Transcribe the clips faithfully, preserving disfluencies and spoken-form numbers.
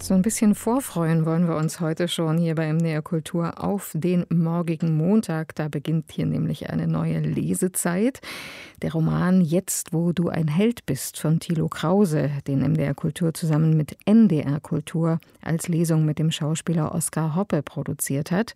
So ein bisschen vorfreuen wollen wir uns heute schon hier bei M D R Kultur auf den morgigen Montag. Da beginnt hier nämlich eine neue Lesezeit. Der Roman Jetzt, wo du ein Held bist von Thilo Krause, den M D R Kultur zusammen mit N D R Kultur als Lesung mit dem Schauspieler Oskar Hoppe produziert hat.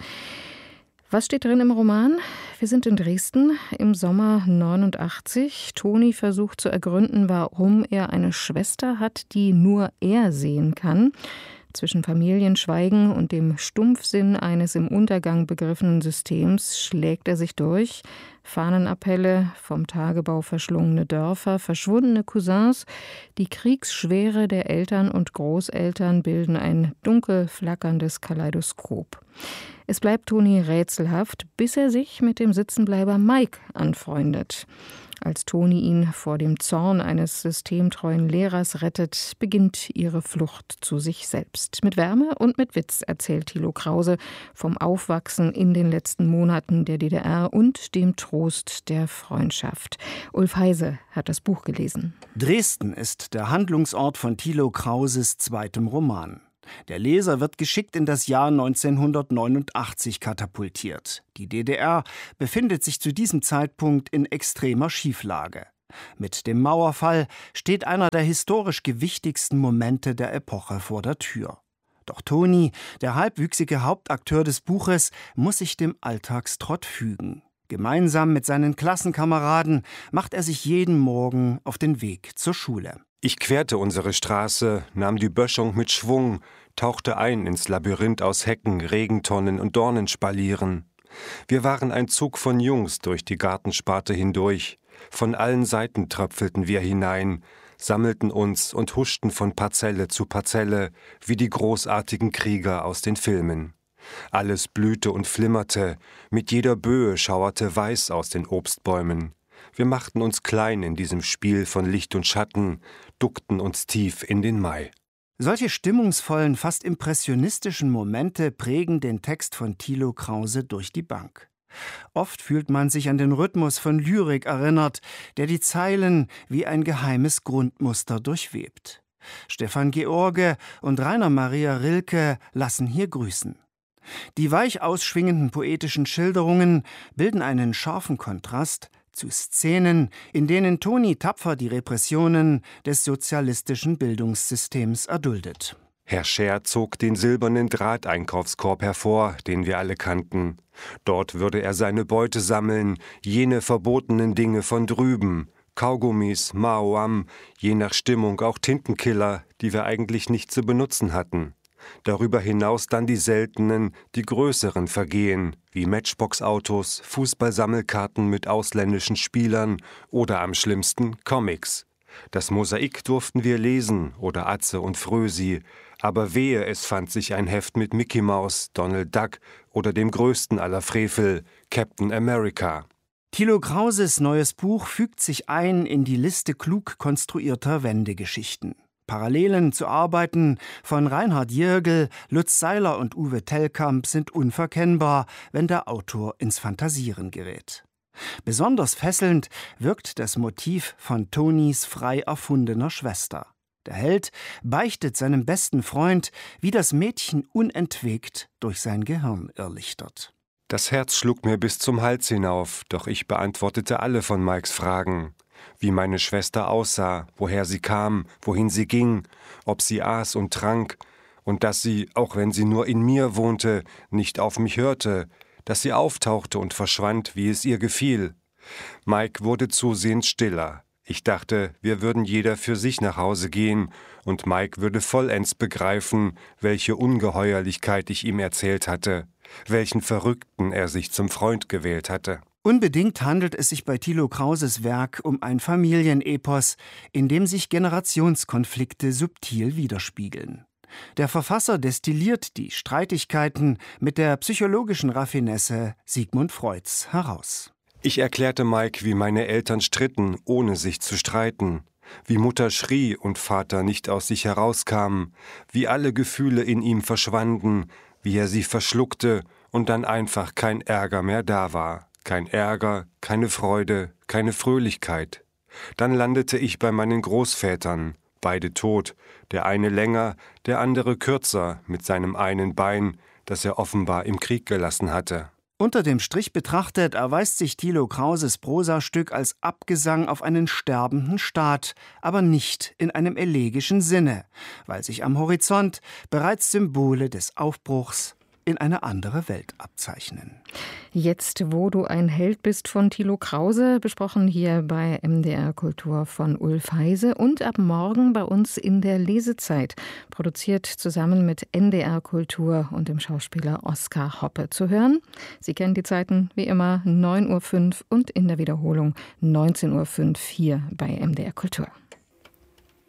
Was steht drin im Roman? Wir sind in Dresden im Sommer neunundachtzig. Toni versucht zu ergründen, warum er eine Schwester hat, die nur er sehen kann. Zwischen Familienschweigen und dem Stumpfsinn eines im Untergang begriffenen Systems schlägt er sich durch. Fahnenappelle, vom Tagebau verschlungene Dörfer, verschwundene Cousins, die Kriegsschwere der Eltern und Großeltern bilden ein dunkel flackerndes Kaleidoskop. Es bleibt Toni rätselhaft, bis er sich mit dem Sitzenbleiber Mike anfreundet. Als Toni ihn vor dem Zorn eines systemtreuen Lehrers rettet, beginnt ihre Flucht zu sich selbst. Mit Wärme und mit Witz erzählt Thilo Krause vom Aufwachsen in den letzten Monaten der D D R und dem Trost der Freundschaft. Ulf Heise hat das Buch gelesen. Dresden ist der Handlungsort von Thilo Krauses zweitem Roman. Der Leser wird geschickt in das Jahr neunzehnhundertneunundachtzig katapultiert. Die D D R befindet sich zu diesem Zeitpunkt in extremer Schieflage. Mit dem Mauerfall steht einer der historisch gewichtigsten Momente der Epoche vor der Tür. Doch Toni, der halbwüchsige Hauptakteur des Buches, muss sich dem Alltagstrott fügen. Gemeinsam mit seinen Klassenkameraden macht er sich jeden Morgen auf den Weg zur Schule. Ich querte unsere Straße, nahm die Böschung mit Schwung, tauchte ein ins Labyrinth aus Hecken, Regentonnen und Dornenspalieren. Wir waren ein Zug von Jungs durch die Gartensparte hindurch. Von allen Seiten tröpfelten wir hinein, sammelten uns und huschten von Parzelle zu Parzelle, wie die großartigen Krieger aus den Filmen. Alles blühte und flimmerte, mit jeder Böe schauerte Weiß aus den Obstbäumen. Wir machten uns klein in diesem Spiel von Licht und Schatten, duckten uns tief in den Mai. Solche stimmungsvollen, fast impressionistischen Momente prägen den Text von Thilo Krause durch die Bank. Oft fühlt man sich an den Rhythmus von Lyrik erinnert, der die Zeilen wie ein geheimes Grundmuster durchwebt. Stefan George und Rainer Maria Rilke lassen hier grüßen. Die weich ausschwingenden poetischen Schilderungen bilden einen scharfen Kontrast zu Szenen, in denen Toni tapfer die Repressionen des sozialistischen Bildungssystems erduldet. Herr Scher zog den silbernen Drahteinkaufskorb hervor, den wir alle kannten. Dort würde er seine Beute sammeln, jene verbotenen Dinge von drüben, Kaugummis, Maoam, je nach Stimmung auch Tintenkiller, die wir eigentlich nicht zu benutzen hatten. Darüber hinaus dann die seltenen, die größeren Vergehen, wie Matchbox-Autos, Fußballsammelkarten mit ausländischen Spielern oder am schlimmsten Comics. Das Mosaik durften wir lesen oder Atze und Frösi, aber wehe, es fand sich ein Heft mit Mickey Mouse, Donald Duck oder dem größten aller Frevel, Captain America. Thilo Krauses neues Buch fügt sich ein in die Liste klug konstruierter Wendegeschichten. Parallelen zu Arbeiten von Reinhard Jirgel, Lutz Seiler und Uwe Tellkamp sind unverkennbar, wenn der Autor ins Fantasieren gerät. Besonders fesselnd wirkt das Motiv von Tonis frei erfundener Schwester. Der Held beichtet seinem besten Freund, wie das Mädchen unentwegt durch sein Gehirn irrlichtert. Das Herz schlug mir bis zum Hals hinauf, doch ich beantwortete alle von Mikes Fragen. Wie meine Schwester aussah, woher sie kam, wohin sie ging, ob sie aß und trank, und dass sie, auch wenn sie nur in mir wohnte, nicht auf mich hörte, dass sie auftauchte und verschwand, wie es ihr gefiel. Mike wurde zusehends stiller. Ich dachte, wir würden jeder für sich nach Hause gehen, und Mike würde vollends begreifen, welche Ungeheuerlichkeit ich ihm erzählt hatte, welchen Verrückten er sich zum Freund gewählt hatte. Unbedingt handelt es sich bei Thilo Krauses Werk um ein Familienepos, in dem sich Generationskonflikte subtil widerspiegeln. Der Verfasser destilliert die Streitigkeiten mit der psychologischen Raffinesse Sigmund Freuds heraus. Ich erklärte Mike, wie meine Eltern stritten, ohne sich zu streiten, wie Mutter schrie und Vater nicht aus sich herauskam, wie alle Gefühle in ihm verschwanden, wie er sie verschluckte und dann einfach kein Ärger mehr da war. Kein Ärger, keine Freude, keine Fröhlichkeit. Dann landete ich bei meinen Großvätern, beide tot, der eine länger, der andere kürzer, mit seinem einen Bein, das er offenbar im Krieg gelassen hatte. Unter dem Strich betrachtet erweist sich Thilo Krauses Prosastück als Abgesang auf einen sterbenden Staat, aber nicht in einem elegischen Sinne, weil sich am Horizont bereits Symbole des Aufbruchs in eine andere Welt abzeichnen. Jetzt, wo du ein Held bist von Thilo Krause, besprochen hier bei M D R Kultur von Ulf Heise und ab morgen bei uns in der Lesezeit, produziert zusammen mit N D R Kultur und dem Schauspieler Oskar Hoppe zu hören. Sie kennen die Zeiten wie immer neun Uhr fünf und in der Wiederholung neunzehn Uhr fünf hier bei M D R Kultur.